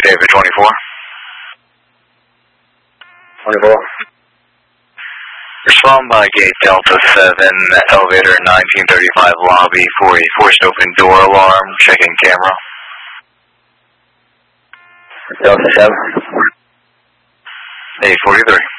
David 24. 24. Respond by gate Delta 7, elevator 1935 lobby for a forced open door alarm. Checking camera. Delta 7. 843.